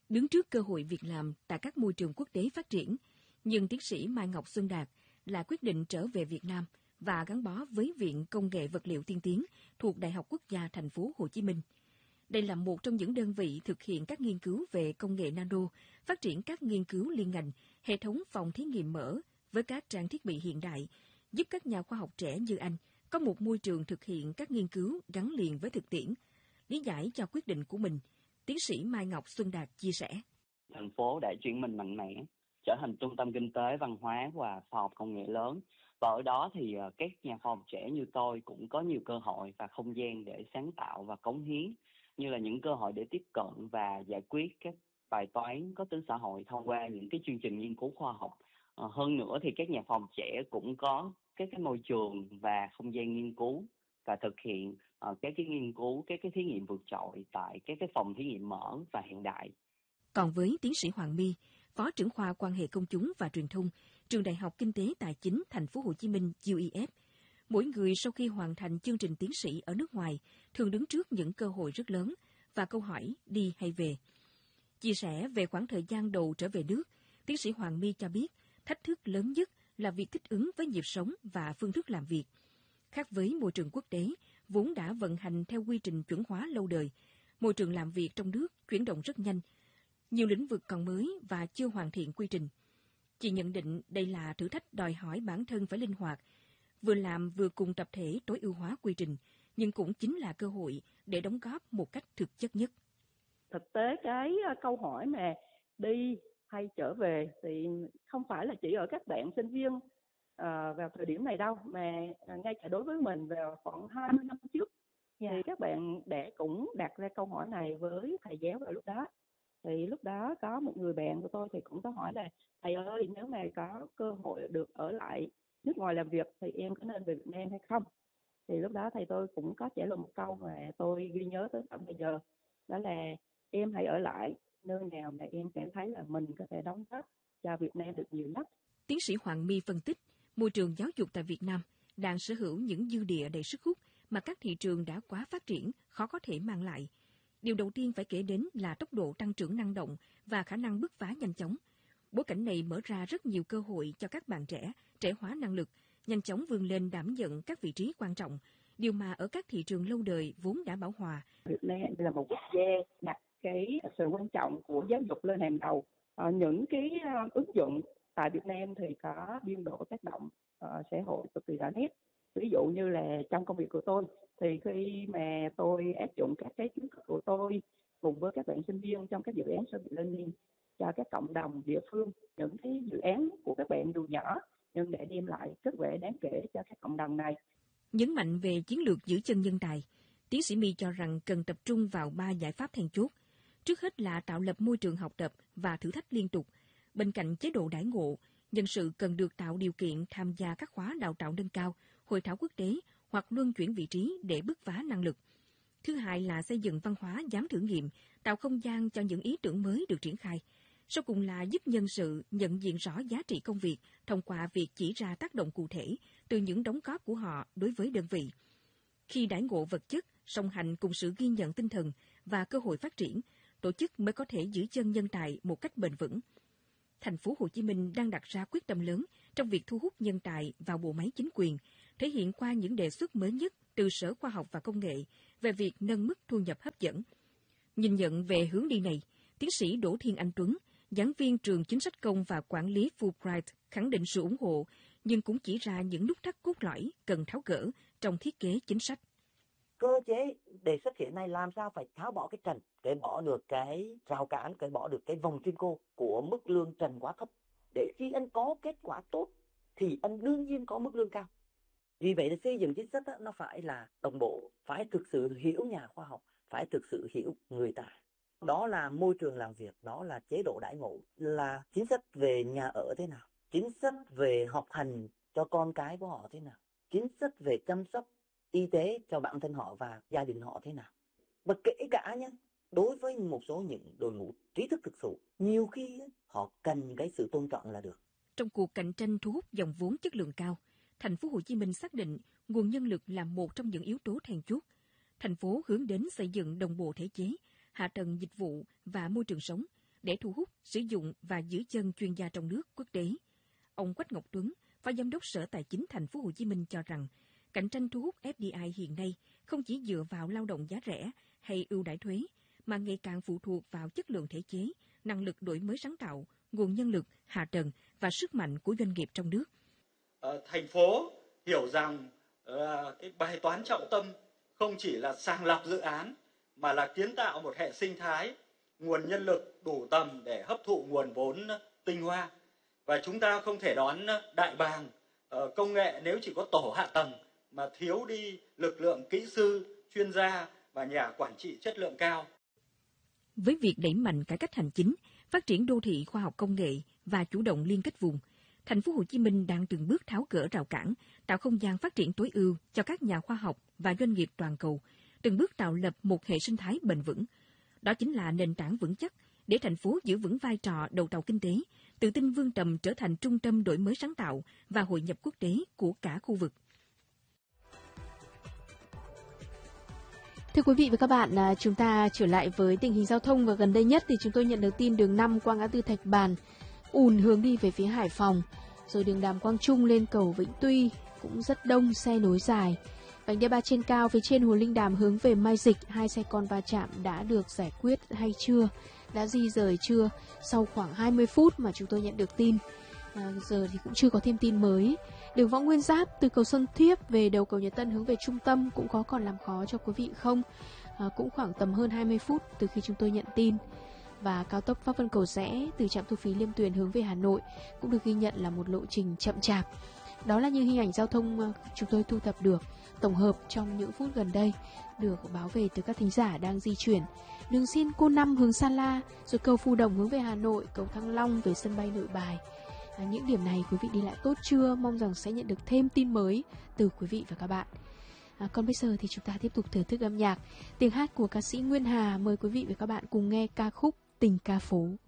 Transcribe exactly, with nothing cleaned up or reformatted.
Đứng trước cơ hội việc làm tại các môi trường quốc tế phát triển, nhưng tiến sĩ Mai Ngọc Xuân Đạt là quyết định trở về Việt Nam và gắn bó với Viện Công nghệ Vật liệu Tiên tiến thuộc Đại học Quốc gia Thành phố Hồ Chí Minh. Đây là một trong những đơn vị thực hiện các nghiên cứu về công nghệ nano, phát triển các nghiên cứu liên ngành, hệ thống phòng thí nghiệm mở với các trang thiết bị hiện đại, giúp các nhà khoa học trẻ như anh có một môi trường thực hiện các nghiên cứu gắn liền với thực tiễn. Lý giải cho quyết định của mình, tiến sĩ Mai Ngọc Xuân Đạt chia sẻ. Thành phố đã chuyển mình mạnh mẽ, trở thành trung tâm kinh tế, văn hóa và khoa học công nghệ lớn. Và ở đó thì các nhà khoa học trẻ như tôi cũng có nhiều cơ hội và không gian để sáng tạo và cống hiến, như là những cơ hội để tiếp cận và giải quyết các bài toán có tính xã hội thông qua những cái chương trình nghiên cứu khoa học. À, hơn nữa thì các nhà khoa học trẻ cũng có các cái môi trường và không gian nghiên cứu và thực hiện uh, các cái nghiên cứu, các cái thí nghiệm vượt trội tại các cái phòng thí nghiệm mở và hiện đại. Còn với tiến sĩ Hoàng My, Phó trưởng khoa quan hệ công chúng và truyền thông, Trường Đại học Kinh tế Tài chính Thành phố Hồ Chí Minh U E F, mỗi người sau khi hoàn thành chương trình tiến sĩ ở nước ngoài thường đứng trước những cơ hội rất lớn và câu hỏi đi hay về. Chia sẻ về khoảng thời gian đầu trở về nước, tiến sĩ Hoàng My cho biết thách thức lớn nhất là việc thích ứng với nhịp sống và phương thức làm việc. Khác với môi trường quốc tế, vốn đã vận hành theo quy trình chuẩn hóa lâu đời, môi trường làm việc trong nước chuyển động rất nhanh, nhiều lĩnh vực còn mới và chưa hoàn thiện quy trình. Chị nhận định đây là thử thách đòi hỏi bản thân phải linh hoạt, vừa làm vừa cùng tập thể tối ưu hóa quy trình, nhưng cũng chính là cơ hội để đóng góp một cách thực chất nhất. Thực tế cái câu hỏi mà đi hay trở về thì không phải là chỉ ở các bạn sinh viên à, vào thời điểm này đâu, mà ngay cả đối với mình vào khoảng hai mươi năm trước, yeah. thì các bạn đã cũng đặt ra câu hỏi này với thầy giáo vào lúc đó. Thì lúc đó có một người bạn của tôi thì cũng có hỏi là thầy ơi, nếu mà có cơ hội được ở lại nước ngoài làm việc thì em có nên về Việt Nam hay không? Thì lúc đó thầy tôi cũng có trả lời một câu mà tôi ghi nhớ tới tận bây giờ, đó là em hãy ở lại nơi nào mà em cảm thấy là mình có thể đóng góp cho Việt Nam được nhiều nhất. Tiến sĩ Hoàng My phân tích, môi trường giáo dục tại Việt Nam đang sở hữu những dư địa đầy sức hút mà các thị trường đã quá phát triển khó có thể mang lại. Điều đầu tiên phải kể đến là tốc độ tăng trưởng năng động và khả năng bứt phá nhanh chóng. Bối cảnh này mở ra rất nhiều cơ hội cho các bạn trẻ, trẻ hóa năng lực, nhanh chóng vươn lên đảm nhận các vị trí quan trọng, điều mà ở các thị trường lâu đời vốn đã bão hòa. Việt Nam là một quốc gia đặt cái sự quan trọng của giáo dục lên hàng đầu. À, những cái uh, ứng dụng tại Việt Nam thì có biên độ tác động uh, xã hội cực kỳ rõ nét. Ví dụ như là trong công việc của tôi, thì khi mà tôi áp dụng các cái kiến thức của tôi cùng với các bạn sinh viên trong các dự án Service Learning cho các cộng đồng địa phương, những cái dự án của các bạn dù nhỏ nhưng để đem lại kết quả đáng kể cho các cộng đồng này. Nhấn mạnh về chiến lược giữ chân nhân tài, tiến sĩ My cho rằng cần tập trung vào ba giải pháp then chốt. Trước hết là tạo lập môi trường học tập và thử thách liên tục. Bên cạnh chế độ đãi ngộ, nhân sự cần được tạo điều kiện tham gia các khóa đào tạo nâng cao, hội thảo quốc tế hoặc luân chuyển vị trí để bứt phá năng lực. Thứ hai là xây dựng văn hóa dám thử nghiệm, tạo không gian cho những ý tưởng mới được triển khai. Sau cùng là giúp nhân sự nhận diện rõ giá trị công việc thông qua việc chỉ ra tác động cụ thể từ những đóng góp của họ đối với đơn vị. Khi đãi ngộ vật chất song hành cùng sự ghi nhận tinh thần và cơ hội phát triển, tổ chức mới có thể giữ chân nhân tài một cách bền vững. Thành phố Hồ Chí Minh đang đặt ra quyết tâm lớn trong việc thu hút nhân tài vào bộ máy chính quyền, thể hiện qua những đề xuất mới nhất từ Sở Khoa học và Công nghệ về việc nâng mức thu nhập hấp dẫn. Nhìn nhận về hướng đi này, tiến sĩ Đỗ Thiên Anh Tuấn, giảng viên trường chính sách công và quản lý Fulbright khẳng định sự ủng hộ, nhưng cũng chỉ ra những nút thắt cốt lõi cần tháo gỡ trong thiết kế chính sách. Cơ chế đề xuất hiện nay làm sao phải tháo bỏ cái trần, cởi bỏ được cái rào cản, cởi bỏ được cái vòng kim cô của mức lương trần quá thấp. Để khi anh có kết quả tốt thì anh đương nhiên có mức lương cao. Vì vậy là xây dựng chính sách đó, nó phải là đồng bộ, phải thực sự hiểu nhà khoa học, phải thực sự hiểu người ta. Đó là môi trường làm việc, đó là chế độ đãi ngộ, là chính sách về nhà ở thế nào, chính sách về học hành cho con cái của họ thế nào, chính sách về chăm sóc y tế cho bản thân họ và gia đình họ thế nào. Và kể cả nhé, đối với một số những đội ngũ trí thức thực sự, nhiều khi họ cần cái sự tôn trọng là được. Trong cuộc cạnh tranh thu hút dòng vốn chất lượng cao, Thành phố Hồ Chí Minh xác định nguồn nhân lực là một trong những yếu tố then chốt. Thành phố hướng đến xây dựng đồng bộ thể chế, hạ tầng dịch vụ và môi trường sống, để thu hút, sử dụng và giữ chân chuyên gia trong nước, quốc tế. Ông Quách Ngọc Tuấn, Phó Giám đốc Sở Tài chính Thành phố Hồ Chí Minh cho rằng, cạnh tranh thu hút ép đê i hiện nay không chỉ dựa vào lao động giá rẻ hay ưu đãi thuế, mà ngày càng phụ thuộc vào chất lượng thể chế, năng lực đổi mới sáng tạo, nguồn nhân lực, hạ tầng và sức mạnh của doanh nghiệp trong nước. Ờ, thành phố hiểu rằng là cái bài toán trọng tâm không chỉ là sàng lọc dự án mà là kiến tạo một hệ sinh thái, nguồn nhân lực đủ tầm để hấp thụ nguồn vốn tinh hoa. Và chúng ta không thể đón đại bàng công nghệ nếu chỉ có tổ hạ tầng mà thiếu đi lực lượng kỹ sư, chuyên gia và nhà quản trị chất lượng cao. Với việc đẩy mạnh cải cách hành chính, phát triển đô thị khoa học công nghệ và chủ động liên kết vùng, Thành phố Hồ Chí Minh đang từng bước tháo gỡ rào cản, tạo không gian phát triển tối ưu cho các nhà khoa học và doanh nghiệp toàn cầu, từng bước tạo lập một hệ sinh thái bền vững. Đó chính là nền tảng vững chắc để thành phố giữ vững vai trò đầu tàu kinh tế, tự tin vươn tầm trở thành trung tâm đổi mới sáng tạo và hội nhập quốc tế của cả khu vực. Thưa quý vị và các bạn, chúng ta trở lại với tình hình giao thông, và gần đây nhất thì chúng tôi nhận được tin đường năm qua ngã tư Thạch Bàn ùn hướng đi về phía Hải Phòng, rồi đường Đàm Quang Trung lên cầu Vĩnh Tuy cũng rất đông xe nối dài. Vành đai ba trên cao phía trên Hồ Linh Đàm hướng về Mai Dịch, hai xe con va chạm đã được giải quyết hay chưa? Đã di rời chưa? Sau khoảng hai mươi phút mà chúng tôi nhận được tin, à, giờ thì cũng chưa có thêm tin mới. Đường Võ Nguyên Giáp từ cầu Xuân Thiếp về đầu cầu Nhật Tân hướng về trung tâm cũng có còn làm khó cho quý vị không? À, cũng khoảng tầm hơn hai mươi phút từ khi chúng tôi nhận tin. Và cao tốc Pháp Vân Cầu Giẽ từ trạm thu phí Liêm Tuyền hướng về Hà Nội cũng được ghi nhận là một lộ trình chậm chạp. Đó là những hình ảnh giao thông chúng tôi thu thập được, tổng hợp trong những phút gần đây, được báo về từ các thính giả đang di chuyển. Đường Xiên Cô Năm hướng Sa La, rồi cầu Phù Đồng hướng về Hà Nội, cầu Thăng Long về sân bay Nội Bài. À, những điểm này quý vị đi lại tốt chưa? Mong rằng sẽ nhận được thêm tin mới từ quý vị và các bạn. À, còn bây giờ thì chúng ta tiếp tục thưởng thức âm nhạc. Tiếng hát của ca sĩ Nguyên Hà, mời quý vị và các bạn cùng nghe ca khúc Tình Ca Phố.